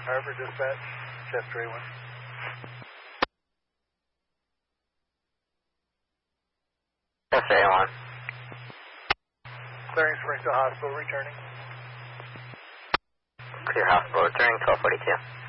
Harvard Dispatch, Chester A1. Chester A1. Clearing Springfield Hospital, returning. Clear hospital, returning 1242.